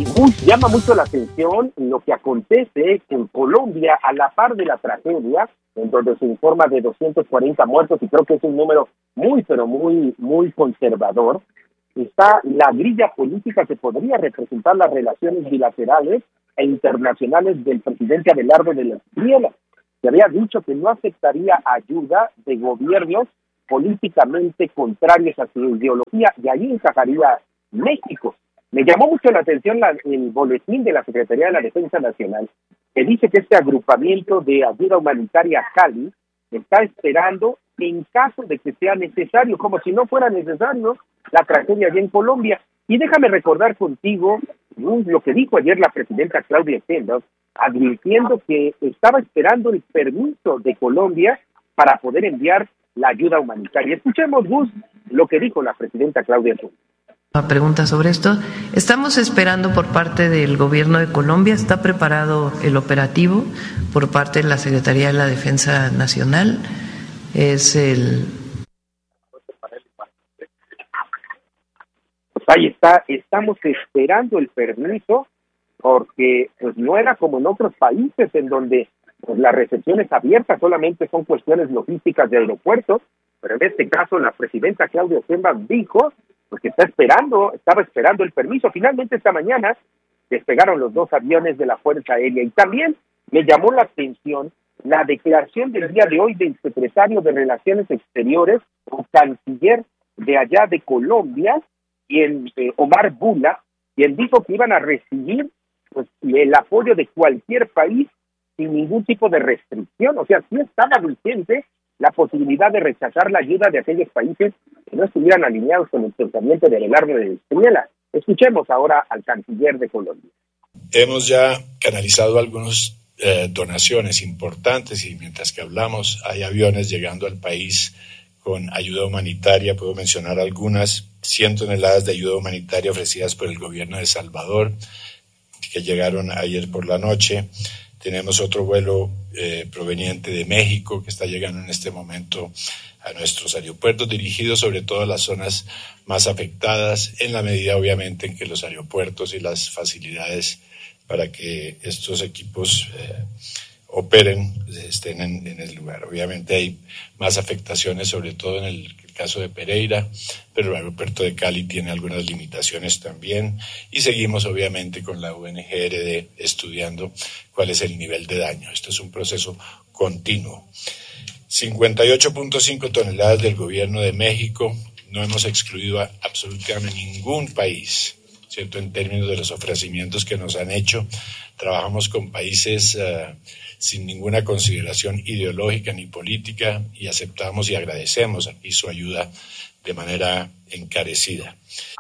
Llama mucho la atención lo que acontece en Colombia a la par de la tragedia, en donde se informa de 240 muertos, y creo que es un número muy, pero muy conservador. Está la grilla política que podría representar las relaciones bilaterales e internacionales del presidente Abelardo de la Espriella, que había dicho que no aceptaría ayuda de gobiernos políticamente contrarios a su ideología, y ahí encajaría México. Me llamó mucho la atención el boletín de la Secretaría de la Defensa Nacional, que dice que este agrupamiento de ayuda humanitaria Cali está esperando en caso de que sea necesario, como si no fuera necesario, la tragedia allá en Colombia. Y déjame recordar contigo lo que dijo ayer la presidenta Claudia Sheinbaum, advirtiendo que estaba esperando el permiso de Colombia para poder enviar la ayuda humanitaria. Escuchemos, Gus, lo que dijo la presidenta Claudia Sheinbaum. Pregunta sobre esto. Estamos esperando por parte del gobierno de Colombia, está preparado el operativo por parte de la Secretaría de la Defensa Nacional. Pues ahí está, estamos esperando el permiso, porque pues no era como en otros países en donde pues la recepción es abierta, solamente son cuestiones logísticas de aeropuertos, pero en este caso la presidenta Claudia Sheinbaum dijo porque estaba esperando el permiso. Finalmente esta mañana despegaron los 2 aviones de la Fuerza Aérea. Y también me llamó la atención la declaración del día de hoy del secretario de Relaciones Exteriores o canciller de allá de Colombia, Omar Bula, quien dijo que iban a recibir pues el apoyo de cualquier país sin ningún tipo de restricción. O sea, sí estaba vigente la posibilidad de rechazar la ayuda de aquellos países que no estuvieran alineados con el pensamiento de Abelardo de la Espriella. Escuchemos ahora al canciller de Colombia. Hemos ya canalizado algunas donaciones importantes, y mientras que hablamos hay aviones llegando al país con ayuda humanitaria. Puedo mencionar algunas: 100 toneladas de ayuda humanitaria ofrecidas por el gobierno de Salvador, que llegaron ayer por la noche. Tenemos otro vuelo proveniente de México que está llegando en este momento a nuestros aeropuertos, dirigidos sobre todo a las zonas más afectadas, en la medida obviamente en que los aeropuertos y las facilidades para que estos equipos operen estén en el lugar. Obviamente hay más afectaciones, sobre todo en el caso de Pereira, pero el aeropuerto de Cali tiene algunas limitaciones también, y seguimos obviamente con la UNGRD estudiando cuál es el nivel de daño. Esto es un proceso continuo. 58.5 toneladas del gobierno de México. No hemos excluido a absolutamente ningún país, ¿cierto?, en términos de los ofrecimientos que nos han hecho. Trabajamos con países sin ninguna consideración ideológica ni política, y aceptamos y agradecemos aquí su ayuda de manera encarecida.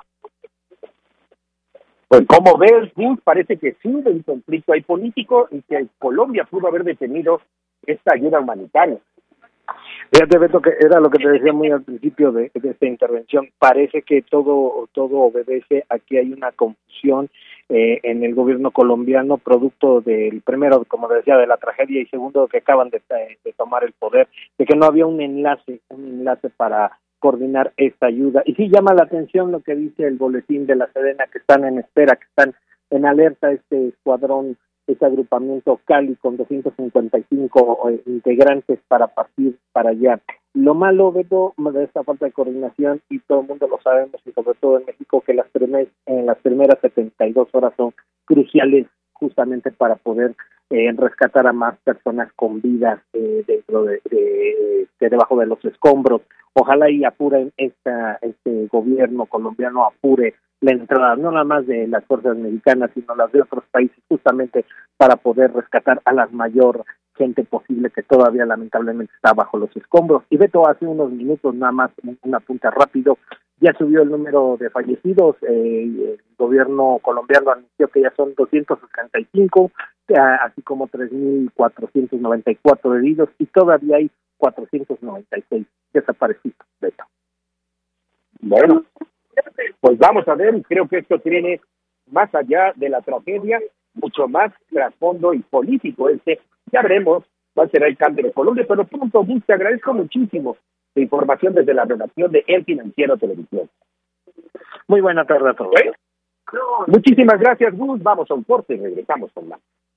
Pues como ves, Gus, parece que sí hay un conflicto ahí político y que Colombia pudo haber detenido esta ayuda humanitaria. Fíjate, Beto, que era lo que te decía muy al principio de esta intervención. Parece que todo obedece a que hay una confusión en el gobierno colombiano, producto del primero, como decía, de la tragedia, y segundo, que acaban de tomar el poder, de que no había un enlace para coordinar esta ayuda. Y sí llama la atención lo que dice el boletín de la Sedena, que están en espera, que están en alerta este escuadrón, este agrupamiento Cali, con 255 integrantes para partir para allá. Lo malo, Beto, de esta falta de coordinación, y todo el mundo lo sabemos, y sobre todo en México, que las primeras 72 horas son cruciales justamente para poder rescatar a más personas con vida dentro de debajo de los escombros. Ojalá y apuren este gobierno colombiano apure la entrada, no nada más de las fuerzas mexicanas, sino las de otros países, justamente para poder rescatar a la mayor gente posible que todavía lamentablemente está bajo los escombros. Y Beto, hace unos minutos, nada más un apunte rápido, ya subió el número de fallecidos. El gobierno colombiano anunció que ya son 265, así como 3.494 heridos, y todavía hay 496 desaparecidos, Beto. Bueno, pues vamos a ver, creo que esto tiene, más allá de la tragedia, mucho más trasfondo y político. Ya veremos cuál será el cambio de Colombia, pero pronto, Gus, te agradezco muchísimo la información desde la redacción de El Financiero Televisión. Muy buena tarde a todos. Muchísimas gracias, Gus. Vamos a un corte y regresamos con más.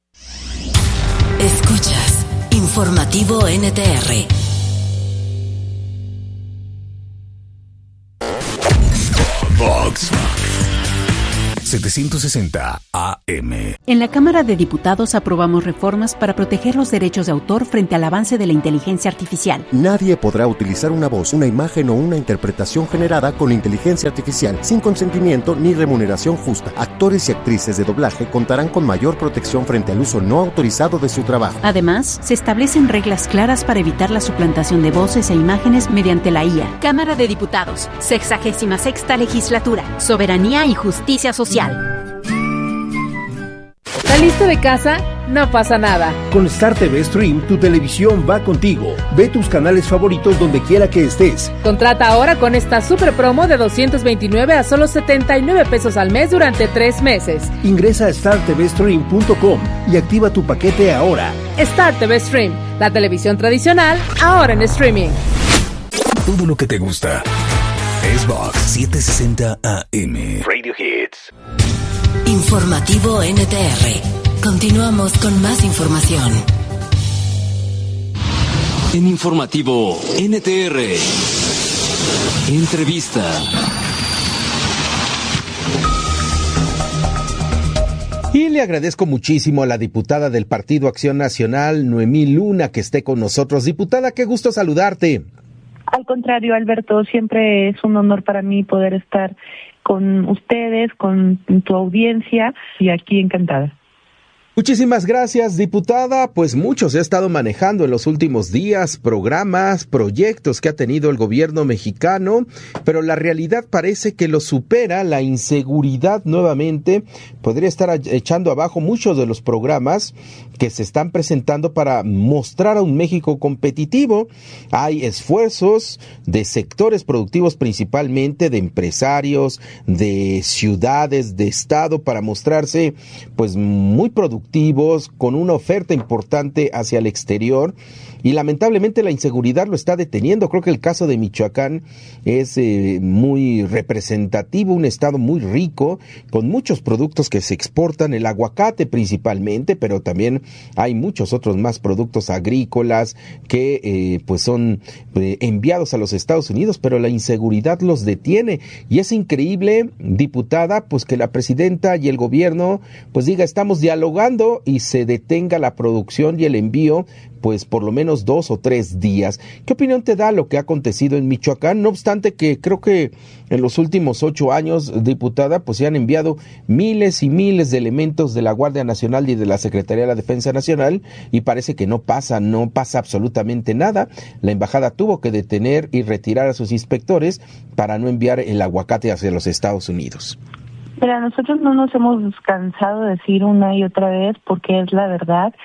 Escuchas Informativo NTR. Vox 760 AM. En la Cámara de Diputados aprobamos reformas para proteger los derechos de autor frente al avance de la inteligencia artificial. Nadie podrá utilizar una voz, una imagen o una interpretación generada con inteligencia artificial sin consentimiento ni remuneración justa. Actores y actrices de doblaje contarán con mayor protección frente al uso no autorizado de su trabajo. Además, se establecen reglas claras para evitar la suplantación de voces e imágenes mediante la IA. Cámara de Diputados, 66ª Legislatura, Soberanía y Justicia Social. ¿Saliste de casa? No pasa nada. Con Star TV Stream, tu televisión va contigo. Ve tus canales favoritos donde quiera que estés. Contrata ahora con esta super promo de 229 a solo 79 pesos al mes durante 3 meses. Ingresa a startvstream.com y activa tu paquete ahora. Star TV Stream, la televisión tradicional, ahora en streaming. Todo lo que te gusta es Vox 760 AM. Radio Hits. Informativo NTR. Continuamos con más información. En Informativo NTR. Entrevista. Y le agradezco muchísimo a la diputada del Partido Acción Nacional, Noemí Luna, que esté con nosotros. Diputada, qué gusto saludarte. Al contrario, Alberto, siempre es un honor para mí poder estar con ustedes, con tu audiencia, y aquí encantada. Muchísimas gracias, diputada. Pues mucho se ha estado manejando en los últimos días, programas, proyectos que ha tenido el gobierno mexicano, pero la realidad parece que lo supera. La inseguridad nuevamente podría estar echando abajo muchos de los programas que se están presentando para mostrar a un México competitivo. Hay esfuerzos de sectores productivos, principalmente de empresarios, de ciudades, de estado, para mostrarse pues muy productivos, con una oferta importante hacia el exterior, y lamentablemente la inseguridad lo está deteniendo. Creo que el caso de Michoacán es muy representativo, un estado muy rico, con muchos productos que se exportan, el aguacate principalmente, pero también hay muchos otros más productos agrícolas que pues son enviados a los Estados Unidos, pero la inseguridad los detiene, y es increíble, diputada, pues que la presidenta y el gobierno pues diga, estamos dialogando, y se detenga la producción y el envío pues por lo menos 2 o 3 días. ¿Qué opinión te da lo que ha acontecido en Michoacán? No obstante que creo que en los últimos 8 años, diputada, pues se han enviado miles y miles de elementos de la Guardia Nacional y de la Secretaría de la Defensa Nacional, y parece que no pasa absolutamente nada. La embajada tuvo que detener y retirar a sus inspectores para no enviar el aguacate hacia los Estados Unidos. Mira, nosotros no nos hemos cansado de decir una y otra vez, porque es la verdad,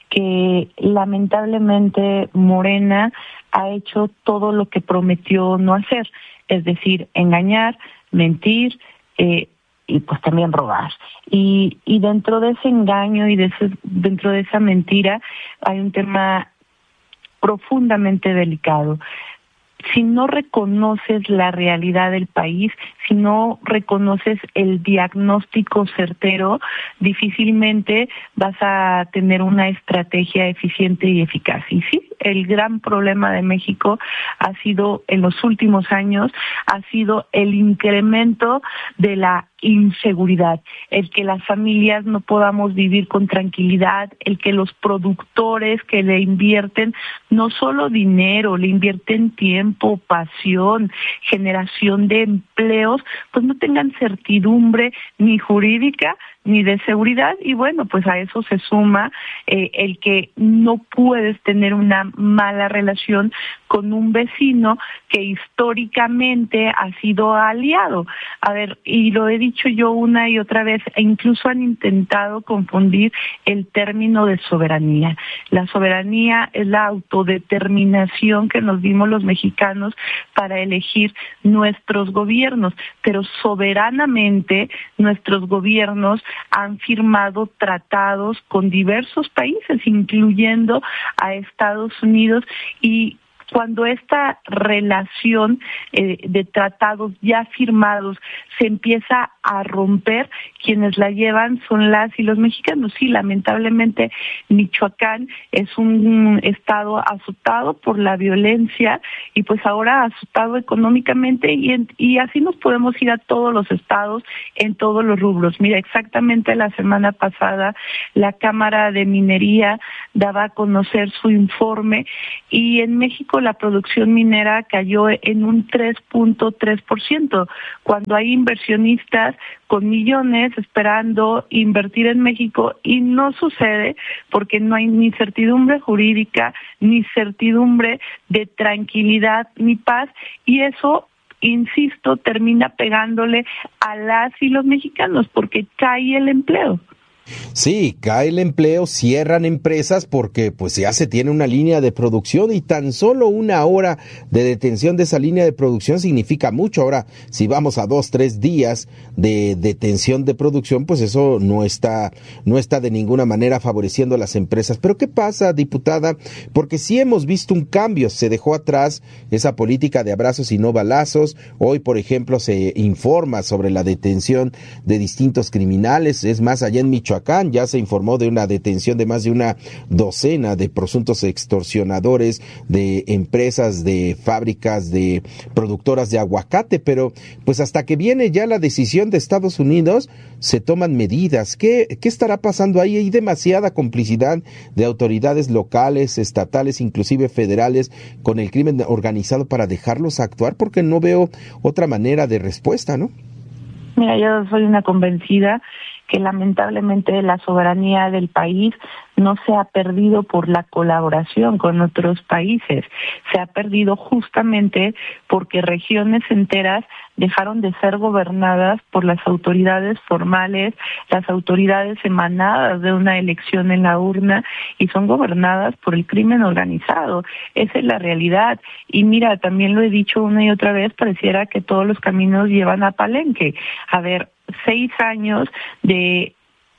que lamentablemente Morena ha hecho todo lo que prometió no hacer, es decir, engañar, mentir y pues también robar. Y dentro de ese engaño y dentro de esa mentira hay un tema profundamente delicado. Si no reconoces la realidad del país, si no reconoces el diagnóstico certero, difícilmente vas a tener una estrategia eficiente y eficaz. Y sí, el gran problema de México ha sido, en los últimos años, ha sido el incremento de la inseguridad, el que las familias no podamos vivir con tranquilidad, el que los productores que le invierten no solo dinero, le invierten tiempo, pasión, generación de empleos, pues no tengan certidumbre ni jurídica ni de seguridad. Y bueno, pues a eso se suma el que no puedes tener una mala relación con un vecino que históricamente ha sido aliado. A ver, y lo he dicho yo una y otra vez, e incluso han intentado confundir el término de soberanía. La soberanía es la autodeterminación que nos dimos los mexicanos para elegir nuestros gobiernos, pero soberanamente nuestros gobiernos han firmado tratados con diversos países, incluyendo a Estados Unidos, y cuando esta relación de tratados ya firmados se empieza a romper, quienes la llevan son las y los mexicanos. Sí, lamentablemente Michoacán es un estado azotado por la violencia y pues ahora azotado económicamente y así nos podemos ir a todos los estados en todos los rubros. Mira, exactamente la semana pasada la Cámara de Minería daba a conocer su informe y en México la producción minera cayó en un 3.3%, cuando hay inversionistas con millones esperando invertir en México y no sucede porque no hay ni certidumbre jurídica, ni certidumbre de tranquilidad, ni paz, y eso, insisto, termina pegándole a las y los mexicanos porque cae el empleo. Sí, cae el empleo, cierran empresas porque pues ya se tiene una línea de producción y tan solo una hora de detención de esa línea de producción significa mucho. Ahora, si vamos a 2-3 días de detención de producción, pues eso no está de ninguna manera favoreciendo a las empresas. Pero ¿qué pasa, diputada? Porque sí hemos visto un cambio, se dejó atrás esa política de abrazos y no balazos. Hoy, por ejemplo, se informa sobre la detención de distintos criminales, es más, allá en Michoacán ya se informó de una detención de más de una docena de presuntos extorsionadores de empresas, de fábricas, de productoras de aguacate, pero pues hasta que viene ya la decisión de Estados Unidos se toman medidas. ¿Qué estará pasando ahí? Hay demasiada complicidad de autoridades locales, estatales, inclusive federales con el crimen organizado para dejarlos actuar, porque no veo otra manera de respuesta, ¿no? Mira, yo soy una convencida que lamentablemente la soberanía del país no se ha perdido por la colaboración con otros países, se ha perdido justamente porque regiones enteras dejaron de ser gobernadas por las autoridades formales, las autoridades emanadas de una elección en la urna y son gobernadas por el crimen organizado. Esa es la realidad. Y mira, también lo he dicho una y otra vez, pareciera que todos los caminos llevan a Palenque. A ver, 6 años de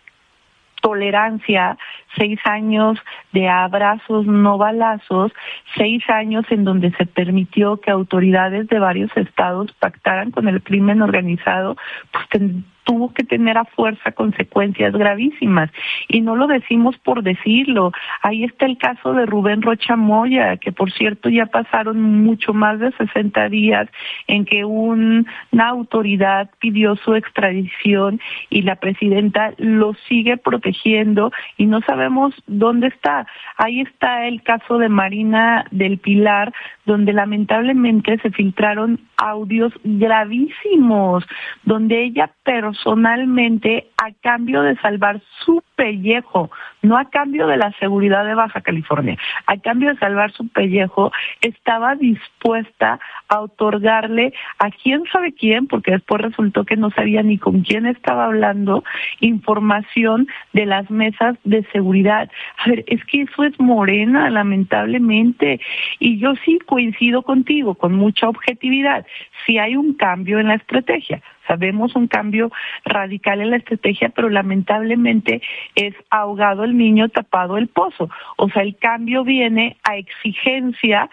tolerancia, 6 años de abrazos no balazos, 6 años en donde se permitió que autoridades de varios estados pactaran con el crimen organizado, pues tuvo que tener a fuerza consecuencias gravísimas. Y no lo decimos por decirlo. Ahí está el caso de Rubén Rocha Moya, que por cierto ya pasaron mucho más de 60 días en que una autoridad pidió su extradición y la presidenta lo sigue protegiendo y no sabemos dónde está. Ahí está el caso de Marina del Pilar, donde lamentablemente se filtraron audios gravísimos, donde ella personalmente, a cambio de salvar su pellejo, no a cambio de la seguridad de Baja California, a cambio de salvar su pellejo, estaba dispuesta a otorgarle a quién sabe quién, porque después resultó que no sabía ni con quién estaba hablando, información de las mesas de seguridad. A ver, es que eso es Morena, lamentablemente, y yo sí coincido contigo con mucha objetividad. Si hay un cambio en la estrategia, sabemos un cambio radical en la estrategia, pero lamentablemente es ahogado el niño, tapado el pozo. O sea, el cambio viene a exigencia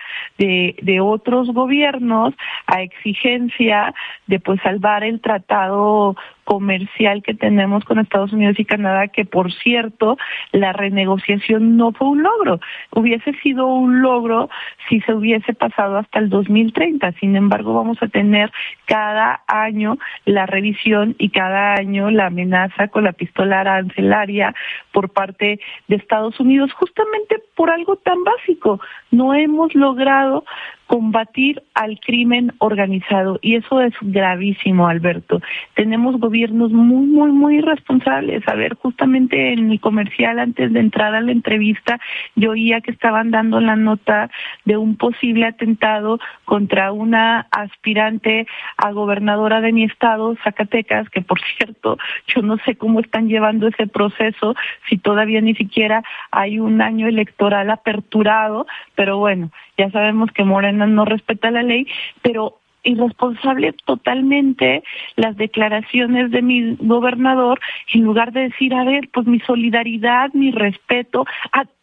de otros gobiernos, a exigencia de pues salvar el tratado comercial que tenemos con Estados Unidos y Canadá, que por cierto, la renegociación no fue un logro. Hubiese sido un logro si se hubiese pasado hasta el 2030. Sin embargo, vamos a tener cada año la revisión y cada año la amenaza con la pistola arancelaria por parte de Estados Unidos, justamente por algo tan básico. No hemos logrado combatir al crimen organizado y eso es gravísimo, Alberto. Tenemos gobiernos muy irresponsables. A ver, justamente en mi comercial, antes de entrar a la entrevista, yo oía que estaban dando la nota de un posible atentado contra una aspirante a gobernadora de mi estado, Zacatecas, que por cierto, yo no sé cómo están llevando ese proceso, si todavía ni siquiera hay un año electoral aperturado, pero bueno, ya sabemos que Morena no respeta la ley, pero irresponsable totalmente las declaraciones de mi gobernador, en lugar de decir, a ver, pues mi solidaridad, mi respeto a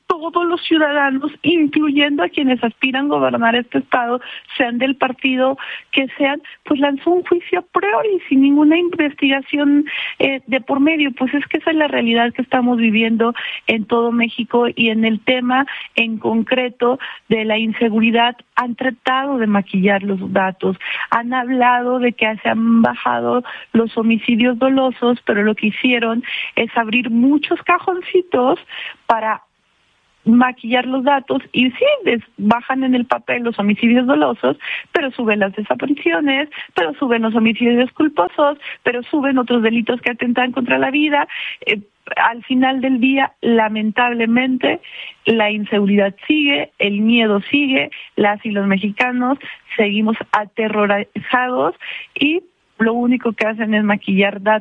todos los ciudadanos, incluyendo a quienes aspiran a gobernar este estado, sean del partido que sean, pues lanzó un juicio a priori sin ninguna investigación de por medio. Pues es que esa es la realidad que estamos viviendo en todo México, y en el tema en concreto de la inseguridad han tratado de maquillar los datos, han hablado de que se han bajado los homicidios dolosos, pero lo que hicieron es abrir muchos cajoncitos para maquillar los datos, y sí, bajan en el papel los homicidios dolosos, pero suben las desapariciones, pero suben los homicidios culposos, pero suben otros delitos que atentan contra la vida. Al final del día, lamentablemente, la inseguridad sigue, el miedo sigue, las y los mexicanos seguimos aterrorizados, y lo único que hacen es maquillar